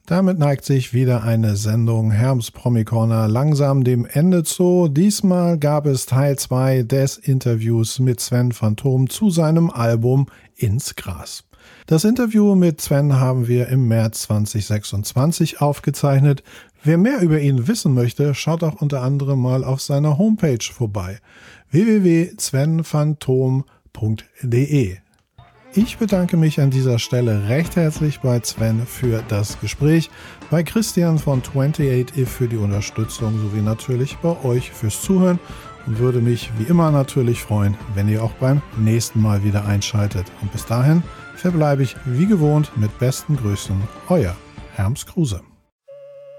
Damit neigt sich wieder eine Sendung Herms Promi Corner langsam dem Ende zu. Diesmal gab es Teil 2 des Interviews mit Sven Phantom zu seinem Album Ins Gras. Das Interview mit Sven haben wir im März 2026 aufgezeichnet. Wer mehr über ihn wissen möchte, schaut auch unter anderem mal auf seiner Homepage vorbei: www.svenphantom.de. Ich bedanke mich an dieser Stelle recht herzlich bei Sven für das Gespräch, bei Christian von 28if für die Unterstützung sowie natürlich bei euch fürs Zuhören und würde mich wie immer natürlich freuen, wenn ihr auch beim nächsten Mal wieder einschaltet. Und bis dahin verbleibe ich wie gewohnt mit besten Grüßen, euer Herms Kruse.